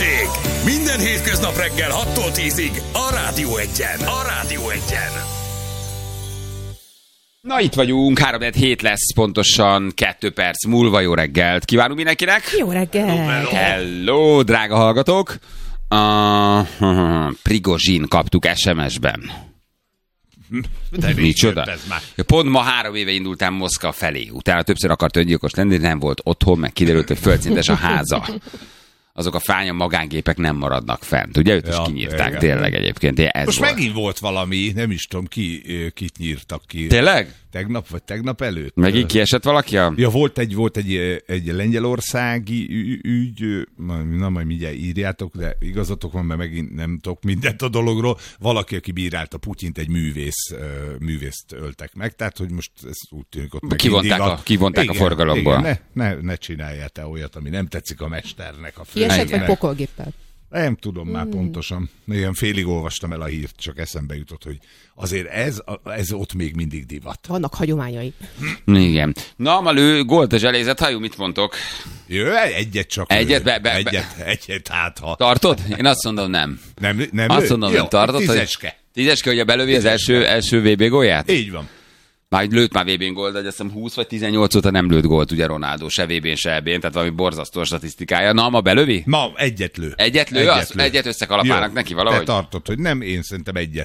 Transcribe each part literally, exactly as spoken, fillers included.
Hírstesség! Minden hétköznap reggel hattól tízig a Rádió Egyen. A Rádió Egyen. Na itt vagyunk, három hét lesz pontosan kettő perc múlva. Jó reggelt kívánunk mindenkinek! Jó reggelt! Hello, drága hallgatók! Uh, Prigozsin kaptuk es em es-ben. Micsoda? Pont ma három éve indultam Moszkva felé. Utána többször akart öngyilkos lenni, de nem volt otthon, meg kiderült, hogy földszintes a háza. Azok a fánya magángépek nem maradnak fent. Ugye őt is ja, kinyírták igen. Tényleg egyébként. Ez Most volt. Megint volt valami, nem is tudom, ki, kit nyírtak ki. Tényleg? Tegnap vagy tegnap előtt. Megint kiesett valaki? A... Ja, volt egy, volt egy, egy lengyelországi ügy, na majd mindjárt írjátok, de igazatok van, mert megint nem tudok mindent a dologról. Valaki, aki bírálta Putyint, egy művész, művészt öltek meg, tehát hogy most ez úgy tűnik ott kivonták, a, kivonták igen, a forgalomból. Igen, ne, ne, ne csináljál te olyat, ami nem tetszik a mesternek. A Kiesett vagy pokolgéppel? Nem tudom már hmm. pontosan. Ilyen félig olvastam el a hírt, csak eszembe jutott, hogy azért ez, ez ott még mindig divat. Vannak hagyományai. Igen. Na, Malő, gólt a zselézet hajú, mit mondtok? Jó, egyet csak. Egyet, be, be, egyet, egyet, hát ha. Tartod? Én azt mondom, nem. Nem, nem azt mondom, nem tartod. Tízeske. Hogy, tízeske, hogy a belövi az első, első vé bé gólját? Így van. Már lőtt már vé bén gólt, de azt hiszem húsz vagy tizennyolc óta nem lőtt gólt, ugye Ronaldo, se vé bén, se ébén, tehát valami borzasztó statisztikája. Na, ma belövi? Ma egyet lő. Egyet lő? Egyet, az, lő. Egyet összekalapálnak neki valahogy? Te tartod, hogy nem, én szerintem egyet.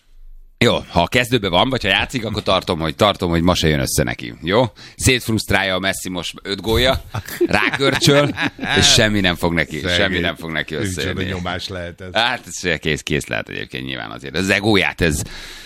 Jó, ha a kezdőben van, vagy ha játszik, akkor tartom, hogy tartom, hogy ma se jön össze neki. Jó? Szétfrusztrálja a Messi most öt gólja, rákörcsöl, és semmi nem fog neki, Szegény. semmi nem fog neki összejönni. Micsoda nyomás lehet ez. Hát ez kész, kész lehet egyébként nyilván azért. Az egóját, ez...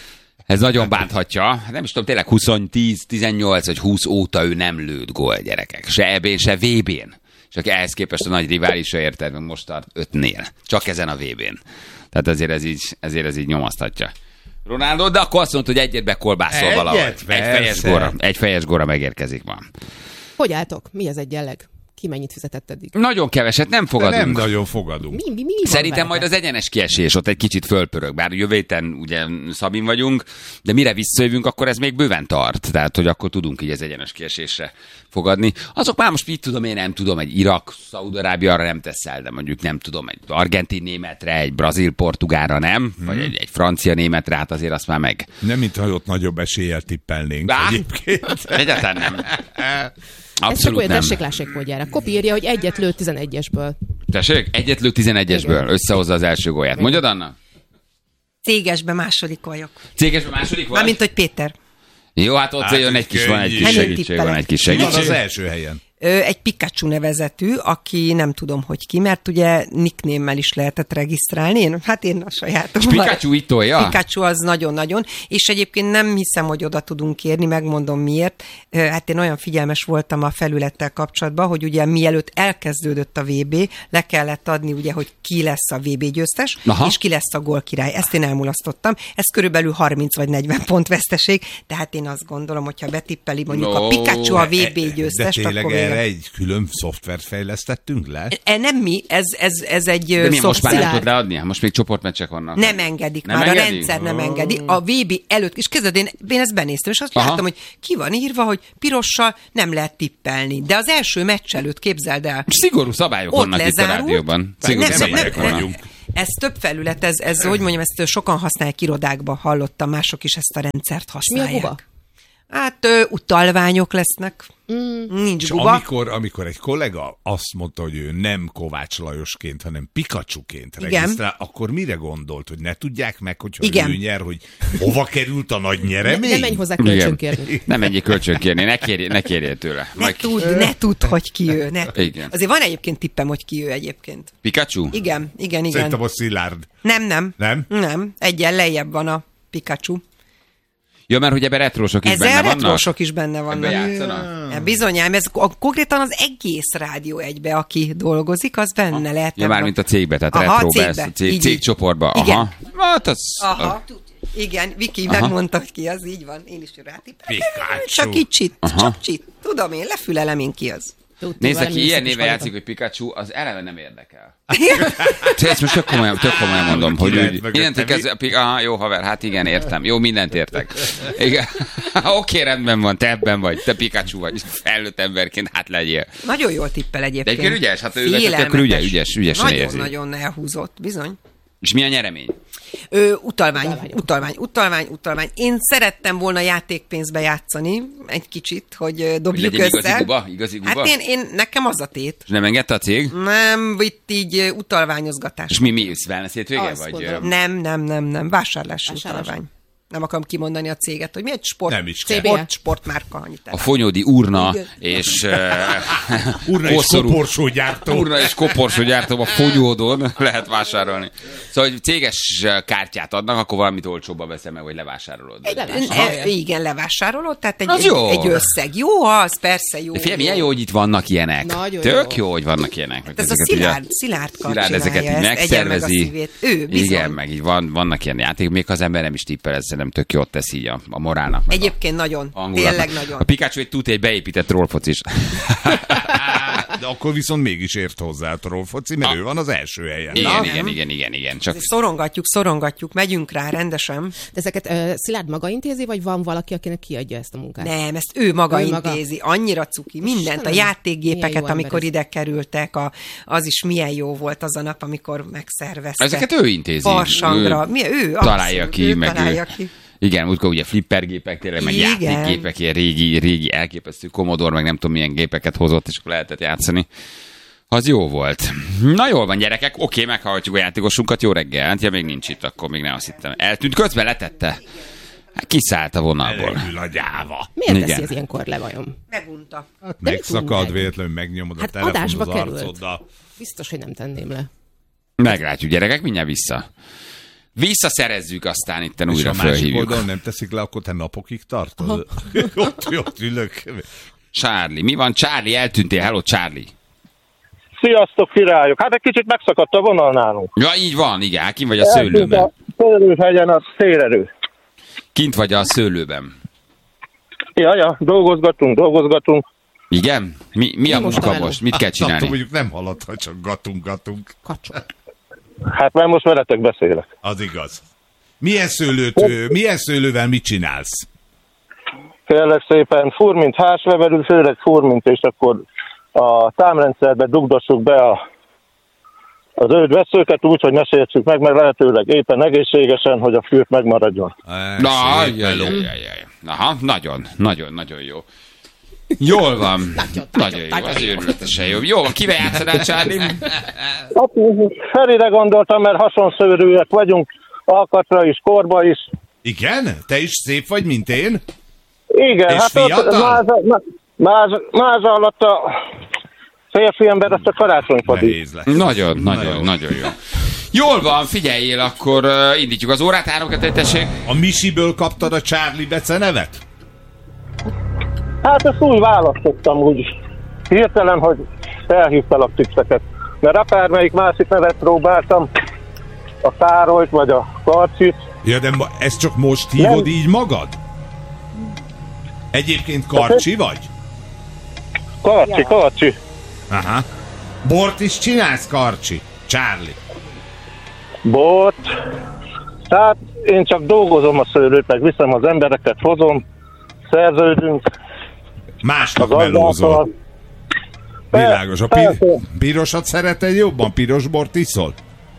Ez nagyon bánthatja. Nem is tudom, tényleg húsz, tíz, tizennyolc vagy húsz óta ő nem lőtt gól, gyerekek. Se ebén, se vé bén. Csak ehhez képest a nagy riválisa, érted, most tart ötnél. Csak ezen a vé bén. Tehát ezért ez így, ezért ez így nyomaszthatja. Ronaldo, de akkor azt mondta, hogy egyet bekolbászol egyet, valahogy. Egy fejes góra, egy fejes góra megérkezik ma. Hogy álltok? Mi az egyenleg? Ki mennyit fizetett eddig? Nagyon keveset, nem fogadunk. De nem nagyon fogadunk. Mi, mi, mi Szerintem majd az egyenes kiesés ott egy kicsit fölpörög. Bár jövő héten ugye Szabin vagyunk, de mire visszajövünk, akkor ez még bőven tart. Tehát, hogy akkor tudunk így az egyenes kiesésre fogadni. Azok már most mit tudom, én nem tudom, egy Irak, Szaúd-Arábia arra nem teszel, de mondjuk nem tudom, egy argentin-németre, egy brazil-portugálra nem, hmm. vagy egy, egy francia-németre, hát azért azt már meg. Nem, mintha ott nagyobb eséllyel tippelnénk Bá? egyébként. Egyáltalán nem. Abszolút ez csak olyan tessék-lássék módjára. Kopi írja, hogy egyet lőtt tizenegyesből. Tessék? Egyet lőtt tizenegyesből. Összehozza az első gólját. Mondjad, Anna? Cégesben második vagyok. Cégesben második vagy? Mármint, hogy Péter. Jó, hát ott hát jön egy kis, van egy kis segítség, van egy kis segítség. Van az első helyen. Egy Pikachu nevezetű, aki nem tudom, hogy ki, mert ugye nicknémmel is lehetett regisztrálni. Én, hát én a sajátom. És Pikachu itt tolja? Pikachu az nagyon-nagyon, és egyébként nem hiszem, hogy oda tudunk érni, megmondom miért. Hát én olyan figyelmes voltam a felülettel kapcsolatban, hogy ugye mielőtt elkezdődött a vé bé, le kellett adni ugye, hogy ki lesz a vé bé győztes, aha, és ki lesz a gólkirály. Ezt én elmulasztottam. Ez körülbelül harminc vagy negyven pont veszteség, tehát én azt gondolom, hogyha betippeli mondjuk no, a Pikachu a vé bé győztest, akkor egy külön szoftvert fejlesztettünk le? E, nem mi, ez, ez, ez egy de mi most már nem tudod leadni? Most még csoportmeccsek vannak. Nem engedik nem már, engedi? A rendszer nem oh. engedi. A vé bé előtt, és kezded, én, én ezt benéztem, és azt aha, láttam, hogy ki van írva, hogy pirossal nem lehet tippelni. De az első meccs előtt képzeld el. Szigorú szabályok vannak itt a rádióban. Szigorú nem, szabályok nem, vannak. Ez több felület, ez, ez hogy mondjam, ezt sokan használják irodákban, hallottam, mások is ezt a rendszert használják. Mi a guba? Hát ö, utalványok lesznek. Mm. Nincs guba. Amikor, amikor egy kollega azt mondta, hogy ő nem Kovács Lajosként, hanem Pikachuként regisztrál, akkor mire gondolt, hogy ne tudják meg, hogyha igen, ő nyer, hogy hova került a nagy nyeremény? Ne, nem menj hozzá kölcsönkérni. Nem menj kölcsönkérni, ne kérjél, ne kérjél tőle. Ne Majd... tudd, ne tudd, hogy ki ő. Ne. Igen. Azért van egyébként tippem, hogy ki ő egyébként. Pikachu? Igen, igen, igen. Szerintem a Szilárd. Nem, nem. Nem? Nem. Egyen lejjebb van a Pikachu. Ja, mert hogy ebben retrósok is Ezzel benne vannak? Ezzel retrósok is benne vannak. Ja. Bizonyám, ez a, konkrétan az egész Rádió egybe, aki dolgozik, az benne ha. lehet. Ja, mármint a cégbe, tehát aha, retróbe, cégbe. Cég, cégcsoportba. Aha. Igen. Hát az, aha. A... Igen, Viki aha, megmondta, hogy ki az, így van. Én is rátippeltem. Pikachu. Csak kicsit, aha, csak kicsit. Tudom én, lefülelem én ki az. Nézd, aki ilyen néven játszik, hogy Pikachu, az eleve nem érdekel. Ezt most tök komolyan, tök komolyan mondom, hogy úgy, innentől kezdve, aha, jó haver, hát igen, értem. Jó, mindent értek. Igen. Oké, rendben van, te ebben vagy, te Pikachu vagy, felnőtt emberként, hát legyél. Nagyon jól tippel egyébként. De egyébként ügyes, hát ő vezető, ügyes, ügyes, ügyesen érzi. Nagyon-nagyon elhúzott, bizony. És mi a nyeremény? Ö, utalvány, utalvány, utalvány, utalvány, utalvány. Én szerettem volna játékpénzbe játszani egy kicsit, hogy dobjuk össze. Igazi guba? Igazi guba? Hát én, én, nekem az a tét. És nem engedte a cég? Nem, itt így utalványozgatás. És mi, mi? Wellness hétvége? Vagy? Nem, nem, nem, nem. Vásárlási utalvány. Nem akarom kimondani a céget, hogy mi egy sport, nem is sport sportmárka. Annyit a Fonyódi Urna igen. és uh, Urna és koporsógyártó. Urna és koporsógyártó a Fonyódon lehet vásárolni. Szóval, hogy céges kártyát adnak, akkor valamit olcsóbban veszem meg, vagy levásárolod. E, igen, levásárolod, tehát egy, egy, egy összeg. Jó az, persze jó. De figyelj, milyen jó, hogy itt vannak ilyenek. Nagyon Tök jó. jó, hogy vannak ilyenek. Hát ez a Szilárd, Szilárd Szilárd ezeket így megszervezi. Ő, igen, meg így van, vannak ilyen játék, még az ember nem is tippel, ez nem tök jót tesz így a, a morálnak. Egyébként nagyon, tényleg nagyon. A Pikachu egy tud egy beépített trollfocis. De akkor viszont mégis ért hozzá a trollfoci, mert a... ő van az első helyen. Igen, Na, igen, igen, igen, igen. Csak... Szorongatjuk, szorongatjuk, megyünk rá rendesen. De ezeket uh, Szilárd maga intézi, vagy van valaki, akinek kiadja ezt a munkát? Nem, ezt ő maga ő intézi. Maga. Annyira cuki. Mindent, a játékgépeket, amikor ide kerültek, a, az is milyen jó volt az a nap, amikor megszervezte. Ezeket ő intézi. Farsangra. Ő, Mi, ő találja ki, ő meg találja ő. ki. Igen, útkor ugye flippergépek, tényleg, meg igen. játékgépek, ilyen régi, régi elképesztő Commodore, meg nem tudom milyen gépeket hozott, és akkor lehetett játszani. Az jó volt. Na jól van, gyerekek, oké, meghallgatjuk a játékosunkat, jó reggelt, ja még nincs itt, akkor még nem azt hittem. Eltűnt, közben letette. Hát kiszállt a vonalból. Elégül a gyáva. Miért igen. teszi ez ilyenkor le vajon? Megunta. Hát megszakad véletlenül, megnyomod hát a telefon az került. arcoddal. Biztos, hogy nem tenném le. Meglátjuk, gyerekek, mindjárt vissza. Visszaszerezzük, aztán itten újra és a másik fölhívjuk. oldalon nem teszik le, akkor te napokig tartod? ott, ott ülök. Charlie, mi van? Charlie, eltűntél. Hello, Charlie. Sziasztok, királyok! Hát egy kicsit megszakadt a vonal nálunk. Ja, így van, igen. Hát kint vagy a szőlőben. A szőlőhegyen a szélerő. Kint vagy a szőlőben. Ja, ja, dolgozgatunk, dolgozgatunk. Igen? Mi, mi a most munka a most? Mit kell csinálni? Attól mondjuk nem halad, ha csak gatunk, gatunk. Kacsol. Hát mert most veletek beszélek. Az igaz. Milyen szőlőt, milyen szőlővel mit csinálsz? Kérlek szépen, furmint hárslevelű, főleg furmint, és akkor a támrendszerbe dugdossuk be a, az zöldveszőket úgy, hogy ne sértsük meg, meg lehetőleg éppen egészségesen, hogy a fűrt megmaradjon. Na, jaj, jaj, jaj, jaj. Aha, nagyon, nagyon, nagyon jó. Jól van. Nagyon, nagyon jó, nagyon az jó. őrületesen jó. Jó, kivel játszanál, Charlie? Hát, Ferire gondoltam, mert hasonszőrűek vagyunk, alkatra is, korba is. Igen? Te is szép vagy, mint én? Igen, és hát fiatal? ott máza, máza, máza alatt a férfi ember, azt a karácsonyfadi. Nehéz lesz. Nagyon, nagyon, nagyon jó. Jól van, figyeljél, akkor uh, indítjuk az órát, három kettő, tessék. A Misiből kaptad a Charlie Bece nevet? Hát ezt úgy választottam, úgy hirtelen, hogy felhívtalak tippeket. Mert akármelyik másik nevet próbáltam, a Károlyt vagy a Karcsit. Ja, de ma, ezt csak most hívod Nem. így magad? Egyébként Karcsi vagy? Karcsi, ja. Karcsi. Aha. Bort is csinálsz, Karcsi? Charlie. Bort. Tehát én csak dolgozom a szőlőt, meg viszem az embereket, hozom, szerződünk. Másnak Az melózol. azzal. Világos. A Persze. pi- pirosat szereted jobban? Piros bort iszol?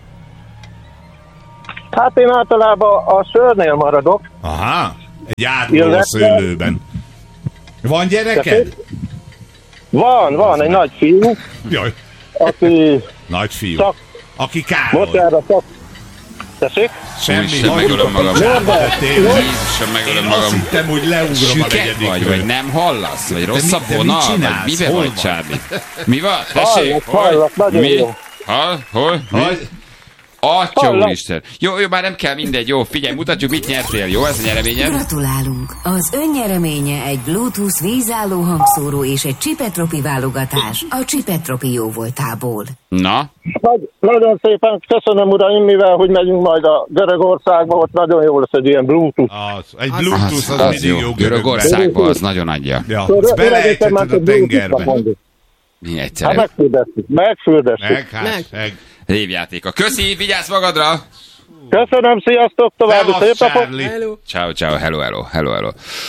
Hát én általában a sörnél maradok. Aha. Egy áruló Illetve- szőlőben. Van gyereked? Van, van egy nagy fiú, Jaj, aki nagy fiú. szak, Aki Károly. bocsánat, szak. Tessék? Semmi, Úristen, megölöm magam. Jézusom, megölöm Én azt magam. hittem, hogy leugrom a Süket negyedik vagy, körön. vagy nem hallasz? Vagy rossz a mi- de mit vonal? csinálsz? Vagy mibe Hol vagy, vagy? Charlie? Mi van? Tessék? Hallak, hallak, nagyon Mi? jó. Ha? Hol? Mi? Hogy? Atya Hallak. úristen. Jó, jó, már nem kell mindegy. Jó, figyelj, mutatjuk, mit nyertél. Jó, ez a nyereményed? Gratulálunk! Az önnyereménye egy Bluetooth vízálló hangszóró és egy Csipetropi válogatás a Csipetropi jóvoltából. Na? Nagy, nagyon szépen köszönöm, uraim, mivel hogy megyünk majd a Görögországba, ott nagyon jó lesz egy ilyen Bluetooth. Az, egy Bluetooth az, Az, az mindig jó. jó. Görögországban az nagyon adja. Ja, azt beleejtheted a tengerbe. mondjuk. Mi Hát egyszerűen. megfürdesszük, megfürdesszük. Meg, hát, Meg. meg. Évjátéka. Köszi, vigyázz magadra! Köszönöm, sziasztok, további Szevasz, szép napot! Charlie. Ciao, ciao, hello, hello, hello, hello.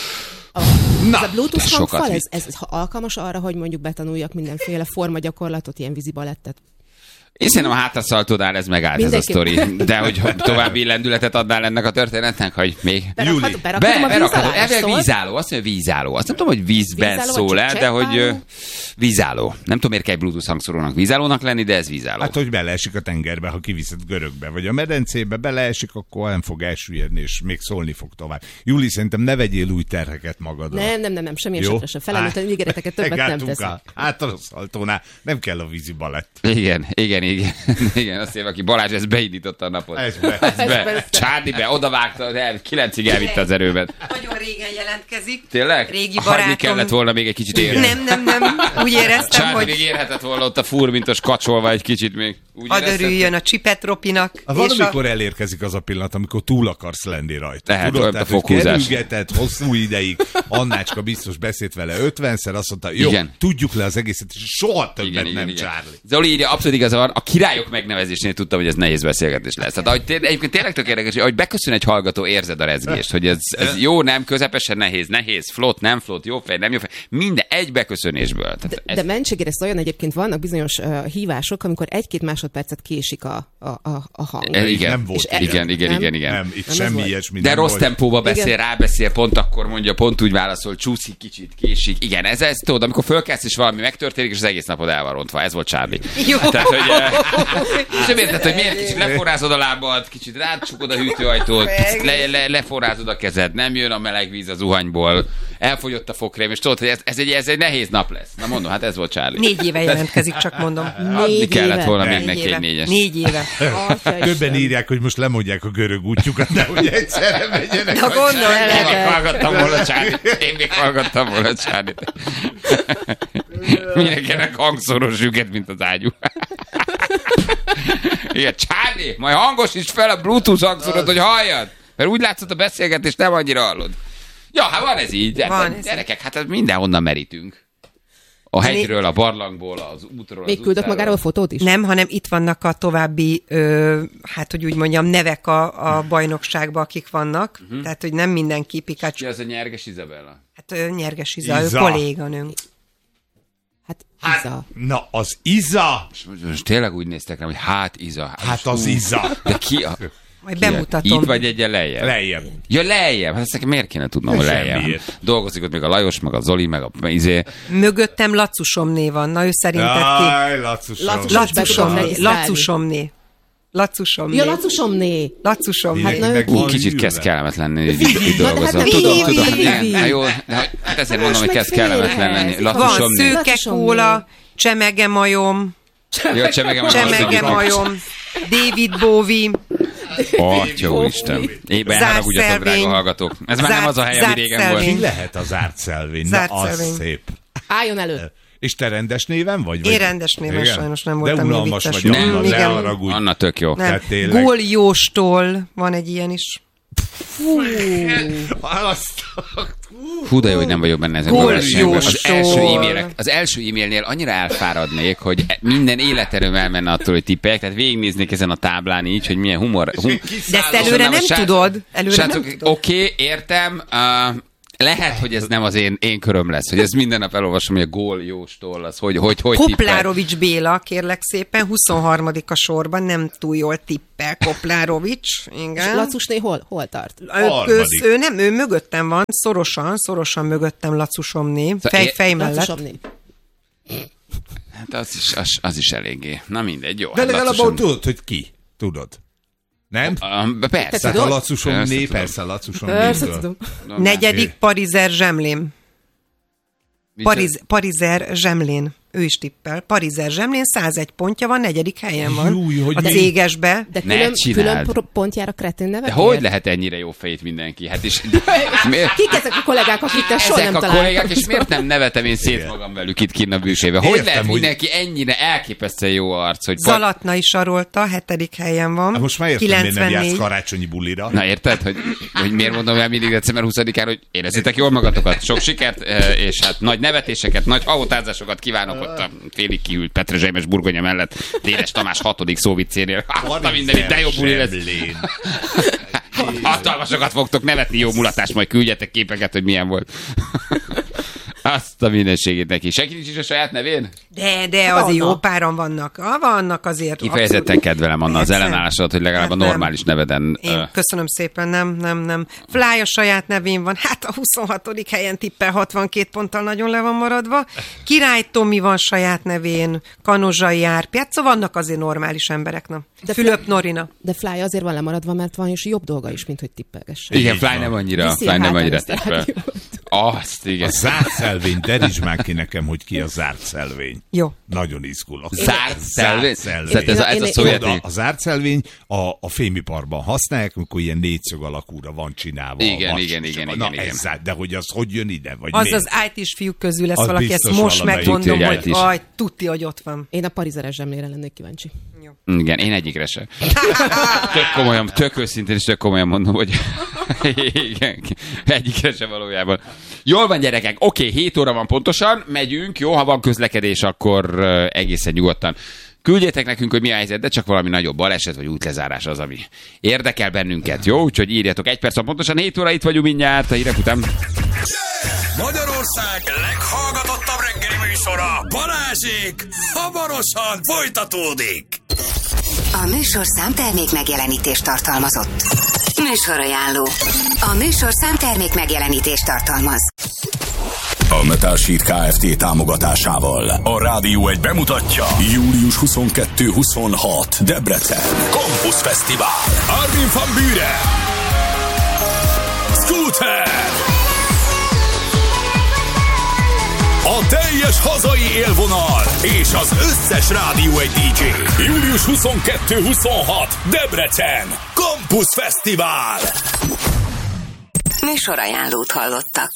Ez a Bluetooth de sokat hangfal, ez, vitt. ez alkalmas arra, hogy mondjuk betanuljak mindenféle formagyakorlatot, ilyen vízibalettet? Én szerintem a hátraszaltódál ez megállt ez a Mindenképp. sztori. De hogy további lendületet adnál ennek a történetnek, hogy még... Berakhatom, Be, berakhatom a víz berakhatod. alá, Elvileg szól? vízálló, azt mondja vízálló. Azt nem tudom, hogy vízben Vízálló, szól vagy el, de hogy ö, cseppálló? vízálló. Nem tudom, miért kell Bluetooth hangszorónak vízállónak lenni, de ez vízálló. Hát, hogy beleesik a tengerbe, ha kiviszed Görögbe, vagy a medencébe beleesik, akkor nem fog elsüllyedni, és még szólni fog tovább. Júli, szerintem ne vegyél új terheket magadra. Nem, nem, nem, nem, semmi Jó? esetre sem. Felelőtlen ígéreteket többet nem megálltunk teszek. a hátraszaltónál, nem kell a vízi balett. Igen, igen, igen. Igen, azt mondja, aki Balázs, ez beindította a napot. Ez be. Ez be. Csárdi be, odavágta, el, kilencig elvitte az erőmet. Nagyon régen jelentkezik. Tényleg? Régi Hagyni barátom. kellett volna még egy kicsit érni. Nem, nem, nem. Úgy éreztem, Csárdi még hogy érhetett volna ott a furmintos kacsolva egy kicsit még. Úgy hadd érezted? örüljön a Csipetropinak. A valamikor elérkezik az a pillanat, amikor túl akarsz lenni rajta. Lehet, Tudod, olyan tehát, hogy fokhúzás. kerülgetett hosszú ideig, Annácska biztos beszélt vele ötvenszer, azt mondta, jó, Igen. tudjuk le az egészet, és soha többet Igen, igen, nem igen. Charlie. Zoli írja, abszolút igaza van, a királyok megnevezésnél tudtam, hogy ez nehéz beszélgetés lesz. Tehát, ahogy té- egyébként tényleg tök érdekes, hogy ahogy beköszön egy hallgató, érzed a rezgést, hogy ez, ez jó, nem, közepesen nehéz, nehéz, flott, nem flott, jó fej, nem jó fej, minden egy beköszönésből. Tehát De, ez, de mentségére olyan egyébként vannak bizonyos uh, hívások, amikor egy-két másodpercet késik a, a, a, a hang. e, igen, Nem volt És igen, igen, nem? igen, igen. Nem, itt Nem ez semmi volt. ilyesmi De nem rossz volt. tempóba beszél, Igen. rábeszél, pont akkor mondja, pont úgy válaszol, csúszik kicsit, késik. Igen, ez, ez tudod, amikor fölkelsz és valami megtörténik, és az egész napod el van rontva. Ez volt Charlie. Jó. Tehát, hogy, eh, és nem érted, hogy miért kicsit leforrázod a lábad, kicsit rácsukod a hűtőajtót, picit le, le, leforrázod a kezed, nem jön a meleg víz az zuhanyból, elfogyott a fogkrém, és tudod, hogy ez, ez, egy, ez egy nehéz nap lesz. Na mondom, hát ez volt Charlie. Négy éve jelentkezik, csak mondom. Adni Négy kellett éve. volna még Négy neki éve. egy négyes. Négy éve. Atya Többen Isten. írják, hogy most lemondják a görög útjukat, de hogy egyszerre megyenek. Na gondolj Én még bele. hallgattam volna Charlie. Én még hallgattam volna Charlie. Mindenkinek hangszoros süket, mint az ágyú. Igen, Charlie, majd hangosíts fel a Bluetooth hangszorot, hogy halljad. Mert úgy látszott a beszélgetést, nem annyira hallod. Ja, hát van ez így. De, Van ez gyerekek, hát ez mindenhonnan merítünk. A hegyről, a barlangból, az útról, Még az küldök utcáról. magáról a fotót is? Nem, hanem itt vannak a további, ö, hát hogy úgy mondjam, nevek a, a bajnokságban, akik vannak. Uh-huh. Tehát, hogy nem mindenki Ki Pikachu. az a Nyerges Izabella? Hát ö, Nyerges Iza, ő Iza. kolléganőnk. Hát Iza. Na, az Iza, Most, most tényleg úgy néztek rám, hogy hát Iza. hát az Iza. De ki a... Majd ki a- bemutatom. Itt vagy egyen lejjebb? Lejjebb. Ja, lejjebb. Hát ezt nekem miért kéne tudnom, hogy lejjebb? Semmiért. Dolgozik ott még a Lajos, meg a Zoli, meg a izé. Mögöttem Lacusomné van. Na, ő szerinted ki? Jaj, Lacusom. Lacusom. Lacusomné. regisztrálni. Lacusomné. Lacusomné. Ja, Lacusomné. Lacusomné. Hát na, Mindenki ő Úgy van kicsit ülve. kezd kellemetlen lenni, hogy itt, itt Na, de dolgozom. hát Tudom, Vivi, tudom. Vivi. Igen, hát jó, de hogy- hát ezért mondom, hogy meg kezd kellemetlen lenni. félrehez. Van Lacusom néz. szőke kóla, csemege majom, Jó, csemegem. csemege majom, David Bowie, Atya úristen. Én Zárt beharagudjatok, drága szelvény. hallgatók. Ez már nem Zárt- az a hely, ami zárt régen szelvény. volt. Ki lehet az zárt szelvény? Na, Zárt az szelvény. szép. Álljon elő. És te rendes néven vagy? Én vagy? rendes néven Igen? sajnos nem De voltam még unalmas vicces. vagy, Nem, Anna, igen. ne haragudj. Anna tök jó. Nem. Tehát tényleg. Gól Jóstól van egy ilyen is. Azt... Hú, de jó, hogy nem vagyok benne ezen Gól a versenyben. Az jóstól. első e-mailek, az első e-mailnél annyira elfáradnék, hogy minden életerőm elmenne attól, hogy tippeljek, tehát végignéznék ezen a táblán így, hogy milyen humor. Hum, De ezt előre nem tudod. Előre nem Srácok, tudod. oké, okay, értem. Uh, lehet, hogy ez nem az én, én köröm lesz, hogy ez minden nap elolvasom, hogy a gól jóstól az, hogy hogy, hogy tippel. Koplárovics Béla, kérlek szépen, huszonharmadik a sorban, nem túl jól tippel Koplárovics. És Igen. Lacusné hol, hol tart? Ő, Harmadik. köz, ő nem, ő mögöttem van, szorosan, szorosan mögöttem Lacusomné, fej, é- fej mellett. Lacusomné. Hát az is, az, az is eléggé. Na mindegy, jó. De hát legalább Lacusom- tudod, hogy ki. Tudod. Nem? Um, persze. Tehát a tudod? Lacusom Persze né, tudom. persze a Lacusom Persze névtől. tudom. Negyedik Parizer Zsemlén. Micsoda? Pariz, Parizer Zsemlén. Ő is tippel. Parizer Zsemlén százegy pontja van, negyedik helyen van. Júj, hogy a mi? cégesbe. De Ne külön, csináld. külön pro- pontjára kretén nevet? De hogy lehet ennyire jó fejét mindenki? Hát és, miért, Kik ezek a kollégák, akikkel soha ezek nem a találkoztam? kollégák, és miért nem nevetem én szét Igen. magam velük itt kinn a bűsébe? Hogy Értem, lehet hogy- mindenki ennyire elképesztően jó arc, hogy... Zalatnai Sarolta, hetedik helyen van. Hát most már értem, miért nem jársz kilencvennégy. karácsonyi bulira. Na érted, hogy, hogy miért mondom el mindig december huszadikán, hogy érezzétek jól magatokat, sok sikert, eh, és hát nagy nevetéseket, nagy havotázásokat kívánok, ott a félig kihűlt petrezselymes burgonya mellett Dénes Tamás hatodik szóviccénél. Azt a mindenit, de jobb buli lesz. Hatalmasokat fogtok nevetni, jó mulatás, majd küldjetek képeket, hogy milyen volt. Azt a mindenségét neki. Senki nincs is a saját nevén? De, de azért jó páran vannak. Ah, vannak azért. Kifejezetten kedvelem, Anna, az ellenállásodat, hogy legalább hát a normális nem. neveden. Én uh... köszönöm szépen, nem, nem, nem. Fly a saját nevén van, hát a huszonhatodik helyen tippel hatvankét ponttal nagyon le van maradva. Király Tomi van saját nevén, Kanozsai Árpi, hát szóval vannak azért normális emberek, nem? De Fülöp Fly... Norina. De Fly azért van lemaradva, mert van is jobb dolga is, mint hogy tippelgessen. Igen, Fly nem annyira, Viszi Fly nem annyira tippel. Azt, igen. A zárt szelvény, derítsd már ki nekem, hogy ki a zárt szelvény. Jó. Nagyon izgulok. Zárt szelvény? Zárt Ez a, ez a szovjet. A zárt szelvény a, a fémiparban használják, amikor ilyen négyszög alakúra van csinálva. Igen, igen, igen, igen, Na, igen. Ez, de hogy az hogy jön ide? Vagy az miért? az í té-s fiúk közül lesz az valaki, ezt most megmondom, hogy aj, tudti, hogy ott van. Én a parizeres zsemlére lennék kíváncsi. Jó. Igen, én egyikre sem. Tök komolyan, tök őszintén és tök komolyan mondom, hogy igen, egyikre sem valójában. Jól van, gyerekek, oké, hét óra van pontosan, megyünk, jó, ha van közlekedés, akkor egészen nyugodtan. Küldjétek nekünk, hogy mi a helyzet, de csak valami nagyobb baleset vagy útlezárás az, ami érdekel bennünket, jó? Úgyhogy írjatok, egy perc van pontosan, hét óra, itt vagyunk mindjárt, a hírek után. Magyarország leghallgatottabb reggeli műsora, Balázsék, hamarosan folytatódik. A műsorszám termék megjelenítést tartalmazott. Műsorajánló. A műsorszám termék megjelenítést tartalmaz. A Metal Sheet Kft. Támogatásával a Rádió egy bemutatja július huszonkettő huszonhat Debrecen Campus Fesztivál. Armin van Buuren, Scooter, a teljes hazai élvonal és az összes Rádió egy dé dzsé. július huszonkettő huszonhat Debrecen Campus Fesztivál. Műsorajánlót hallottak.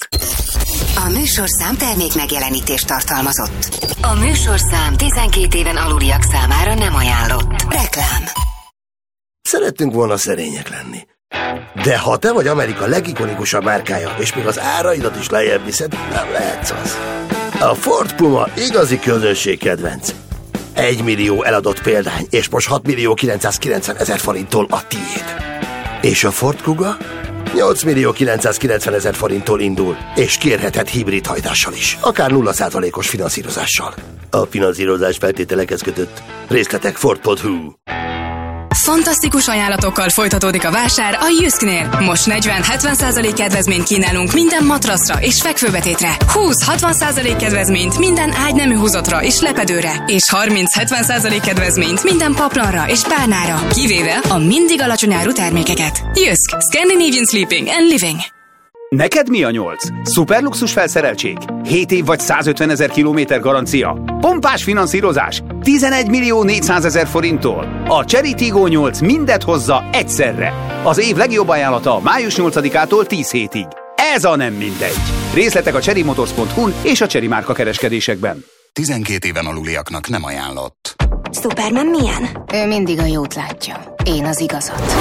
A műsorszám termék megjelenítést tartalmazott. A műsorszám tizenkét éven aluliak számára nem ajánlott. Reklám. Szerettünk volna szerények lenni. De ha te vagy Amerika legikonikusabb márkája, és még az áraidat is lejjebb viszed, nem lehetsz az. A Ford Puma igazi közönség kedvenc. Egy millió eladott példány, és most hat millió kilencszázkilencven ezer forinttól a tiéd. És a Ford Kuga? nyolc millió kilencszázkilencven ezer forinttól indul, és kérheted hibrid hajtással is, akár nulla százalékos finanszírozással. A finanszírozás feltételekhez kötött. Részletek Ford pont hu. Fantasztikus ajánlatokkal folytatódik a vásár a Jysknél. Most negyven-hetven százalék kedvezményt kínálunk minden matraszra és fekvőbetétre. húsz-hatvan százalék kedvezményt minden ágynemű húzatra és lepedőre. És harminc-hetven százalék kedvezményt minden paplanra és párnára. Kivéve a mindig alacsony áru termékeket. Jysk. Scandinavian Sleeping and Living. Neked mi a nyolc? Szuperluxus felszereltség? hét év vagy százötven ezer kilométer garancia? Pompás finanszírozás? tizenegy millió négyszázezer forinttól. A Chery Tiggo nyolc mindet hozza egyszerre. Az év legjobb ajánlata május nyolcadikától tíz hétig. Ez a nem mindegy. Részletek a cherry motors pont hu és a Chery márka kereskedésekben. tizenkét éven aluliaknak nem ajánlott. Superman milyen? Ő mindig a jót látja. Én az igazat.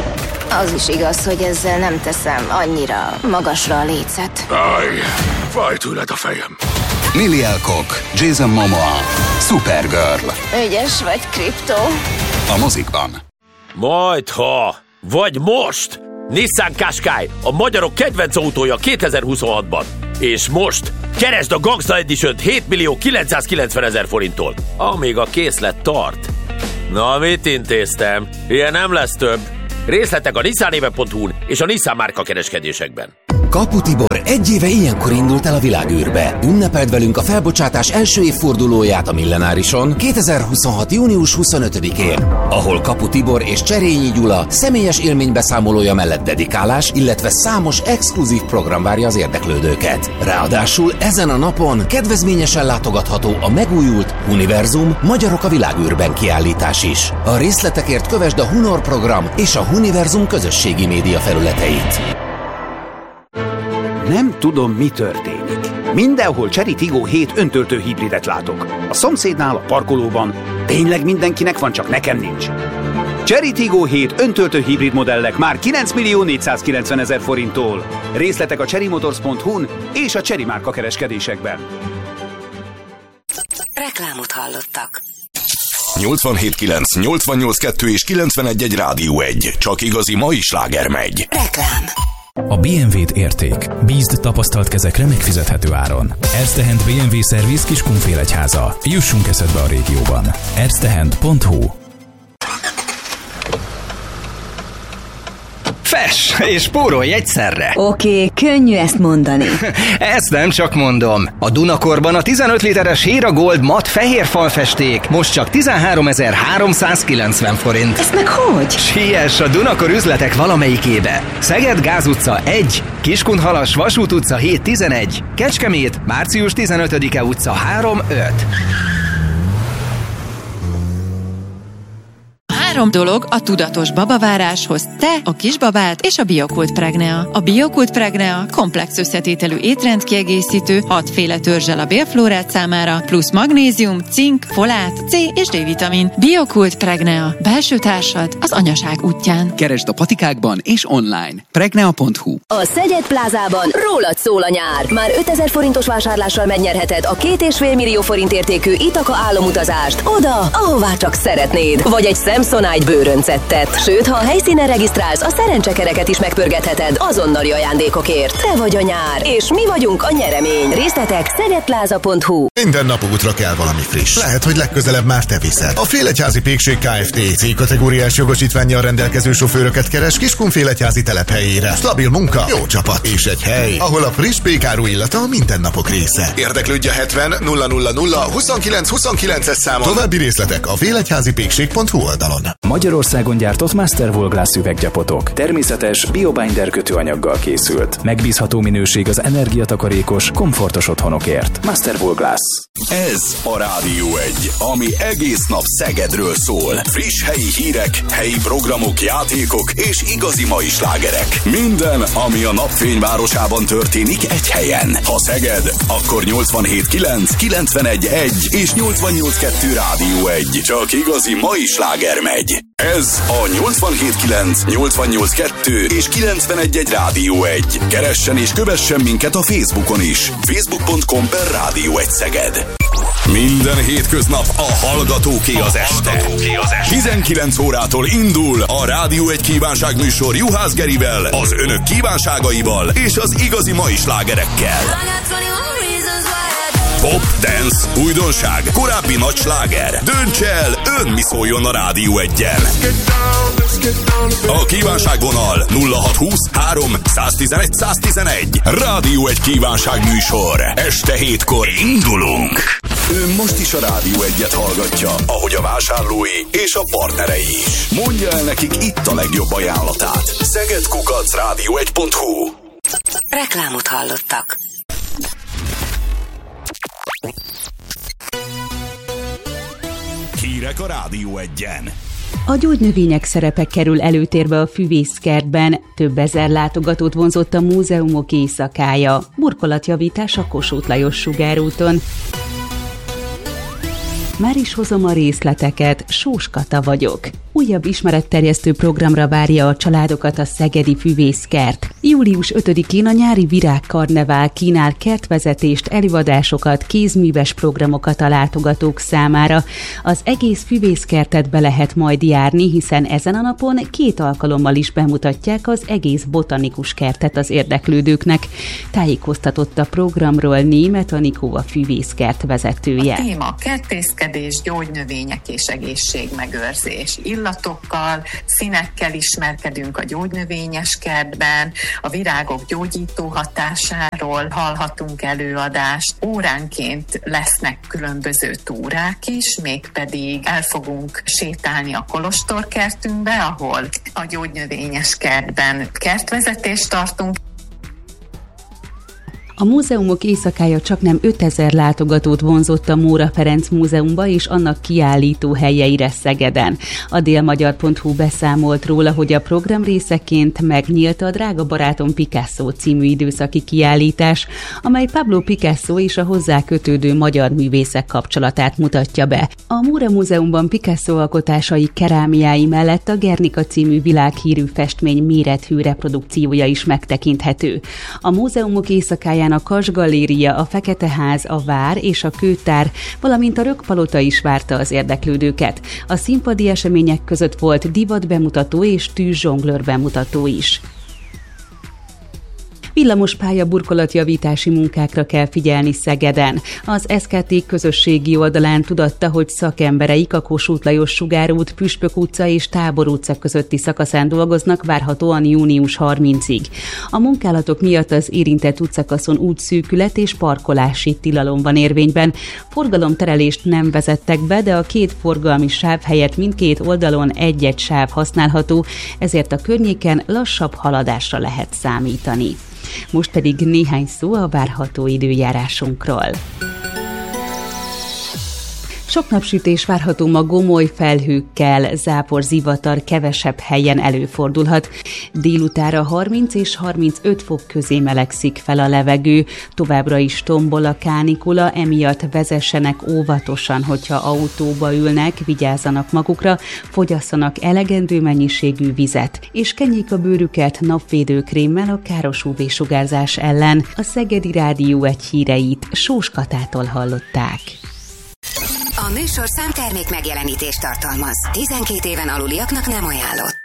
Az is igaz, hogy ezzel nem teszem annyira magasra a lécet. Aj, fáj tőled a fejem. Lily Alcock, Jason Momoa, Supergirl. Ügyes vagy, Krypto. A mozikban. Majdha, vagy most! Nissan Qashqai, a magyarok kedvenc autója kétezer-huszonhatban. És most keresd a Gangsta Edition-t hét millió kilencszázkilencven ezer forinttól, amíg a készlet tart. Na, mit intéztem? Ilyen nem lesz több. Részletek a nissanéve pont hu és a Nissan márka kereskedésekben. Kapu Tibor egy éve ilyenkor indult el a világűrbe. Ünnepeld velünk a felbocsátás első évfordulóját a Millenárison kétezer-huszonhat június huszonötödikén, ahol Kapu Tibor és Cserényi Gyula személyes élménybeszámolója mellett dedikálás, illetve számos exkluzív program várja az érdeklődőket. Ráadásul ezen a napon kedvezményesen látogatható a megújult Univerzum Magyarok a világűrben kiállítás is. A részletekért kövesd a Hunor program és a Univerzum közösségi média felületeit. Nem tudom, mi történik. Mindenhol Chery Tiggo hét öntöltő hibridet látok. A szomszédnál, a parkolóban. Tényleg mindenkinek van, csak nekem nincs. Chery Tiggo hét öntöltő hibrid modellek már kilenc millió négyszázkilencven ezer forinttól. Részletek a cherry motors pont hu és a Chery márka kereskedésekben. Reklámot hallottak. nyolcvanhét kilenc, nyolcvannyolc kettő és kilencvenegy egy Rádió egy. Csak igazi mai sláger megy. Reklám. A bé em vét érték. Bízd tapasztalt kezekre megfizethető áron. Erztehend bé em vé Service Kiskunfélegyháza. Jussunk eszedbe a régióban. erztehend pont hu. Fess, és spórolj egyszerre! Oké, okay, könnyű ezt mondani. Ezt nem csak mondom. A Dunakorban a tizenöt literes Héra Gold mat fehér falfesték most csak tizenháromezer-háromszázkilencven forint. Ezt meg hogy? Siess a Dunakor üzletek valamelyikébe. Szeged Gáz utca egy, Kiskunhalas Vasút utca hét tizenegy, Kecskemét március tizenötödike utca három öt. Három dolog a tudatos babaváráshoz: te, a kisbabád és a Biokult Pregnea. A Biokult Pregnea komplex összetételű étrendkiegészítő, hatféle törzsel a bélflórát számára, plusz magnézium, cink, folát, C és D-vitamin. Biokult Pregnea. Belső társad az anyaság útján. Keresd a patikákban és online. pregnea pont hu. A Szeged Plázában rólad szól a nyár. Már ötezer forintos vásárlással megnyerheted a két és fél millió forint értékű Itaka álomutazást oda, ahová csak szeretnéd. Vagy egy Samsonite bőröncettet. Sőt, ha a helyszínen regisztrálsz, a szerencsekereket is megpörgetheted azonnali ajándékokért. Te vagy a nyár, és mi vagyunk a nyeremény. Részletek szegedpláza pont hu. Minden nap útra kell valami friss. Lehet, hogy legközelebb már te viszed. A Félegyházi Pékség Kft. C-kategóriás jogosítvánnyal rendelkező sofőröket keres Kiskunfélegyházi telephelyére. Stabil munka, jó csapat és egy hely, ahol a friss pékáru illata a mindennapok része. Érdeklődj a hetven nulla nulla nulla huszonkilenc huszonkilences számon. További részletek a félegyházipékség pont hu oldalon. Magyarországon gyártott Masterwool Glass üveggyapotok. Természetes, biobinder kötőanyaggal készült. Megbízható minőség az energiatakarékos, komfortos otthonokért. Masterwool Glass. Ez a Rádió egy, ami egész nap Szegedről szól. Friss helyi hírek, helyi programok, játékok és igazi mai slágerek. Minden, ami a napfényvárosában történik egy helyen. Ha Szeged, akkor nyolcvanhét kilenc, kilencvenegy egy és nyolcvannyolc kettő Rádió egy. Csak igazi mai sláger megy. Ez a nyolcvanhét kilenc, nyolcvannyolc kettő és kilencvenegy egy Rádió egy. Keressen és kövessen minket a Facebookon is. facebook pont com per Rádió egy Szeged. Minden hétköznap a hallgatóké az este. tizenkilenc órától indul a Rádió egy kívánságműsor Juhász Gerivel, az önök kívánságaival és az igazi mai slágerekkel. Pop, dance, újdonság, korábbi nagy sláger. Dönts el, ön mi szóljon a Rádió egyen. A kívánságvonal nulla hat húsz három száztizenegy száztizenegy. Rádió egy kívánságműsor. Este hétkor indulunk. Ő most is a Rádió egyet hallgatja, ahogy a vásárlói és a partnerei is. Mondja el nekik itt a legjobb ajánlatát. Szeged kukac rádió egy pont hu. Reklámot hallottak. Hírek a Rádió egyen. A gyógynövények szerepe kerül előtérbe a füvészkertben. Több ezer látogatót vonzott a múzeumok éjszakája. Burkolatjavítás a Kossuth Lajos sugárúton. Már is hozom a részleteket, Sós Kata vagyok. Újabb ismeretterjesztő programra várja a családokat a szegedi füvészkert. július ötödikén a nyári virágkarnevál kínál kertvezetést, előadásokat, kézműves programokat a látogatók számára. Az egész füvészkertet be lehet majd járni, hiszen ezen a napon két alkalommal is bemutatják az egész botanikus kertet az érdeklődőknek. Tájékoztatott a programról Németh Anikó, a füvészkert vezetője. A téma kertészkedés, gyógynövények és egészségmegőrzés. Illatokkal, színekkel ismerkedünk a gyógynövényes kertben, a virágok gyógyító hatásáról hallhatunk előadást. Óránként lesznek különböző túrák is, mégpedig el fogunk sétálni a kolostorkertünkbe, ahol a gyógynövényes kertben kertvezetést tartunk. A múzeumok éjszakája csaknem ötezer látogatót vonzott a Móra Ferenc Múzeumba és annak kiállító helyeire Szegeden. A délmagyar pont hu beszámolt róla, hogy a program részeként megnyílt a Drága barátom Picasso című időszaki kiállítás, amely Pablo Picasso és a hozzá kötődő magyar művészek kapcsolatát mutatja be. A Móra Múzeumban Picasso alkotásai, kerámiái mellett a Gernika című világhírű festmény mérethű reprodukciója is megtekinthető. A múzeumok éjszakáján Környéken a Kas Galéria, a Fekete Ház, a Vár és a Kőtár, valamint a Rökkpalota is várta az érdeklődőket. A színpadi események között volt divat bemutató és tűzzsonglőr bemutató is. Villamospálya burkolatjavítási munkákra kell figyelni Szegeden. Az es ká té közösségi oldalán tudatta, hogy szakembereik a Kossuth Lajos Sugár út, Püspök utca és Tábor utca közötti szakaszán dolgoznak várhatóan június harmincadikáig. A munkálatok miatt az érintett utcakaszon útszűkület és parkolási tilalom van érvényben. Forgalomterelést nem vezettek be, de a két forgalmi sáv helyett mindkét oldalon egy-egy sáv használható, ezért a környéken lassabb haladásra lehet számítani. Most pedig néhány szó a várható időjárásunkról. Sok napsütés várható ma gomoly felhőkkel, zápor, zivatar kevesebb helyen előfordulhat. Délutára harminc és harmincöt fok közé melegszik fel a levegő, továbbra is tombol a kánikula, emiatt vezessenek óvatosan, hogyha autóba ülnek, vigyázzanak magukra, fogyasszanak elegendő mennyiségű vizet, és kenjék a bőrüket napvédőkrémmel a káros ú vé-sugárzás ellen. A Szegedi Rádió egy híreit Sós Katától hallották. A műsorszám termék megjelenítést tartalmaz. tizenkét éven aluliaknak nem ajánlott.